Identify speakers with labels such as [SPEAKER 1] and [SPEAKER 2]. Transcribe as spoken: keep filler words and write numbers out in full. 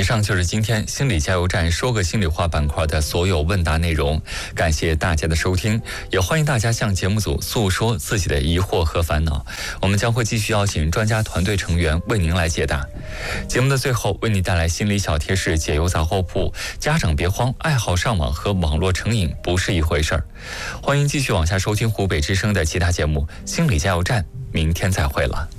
[SPEAKER 1] 上就是今天心理加油站说个心里话板块的所有问答内容，感谢大家的收听，也欢迎大家向节目组诉说自己的疑惑和烦恼，我们将会继续邀请专家团队成员为您来解答。节目的最后为您带来心理小贴士解忧杂货铺，家长别慌，爱好上网和网络成瘾不是一回事儿。欢迎继续往下收听湖北之声的其他节目，心理加油站，明天再会了。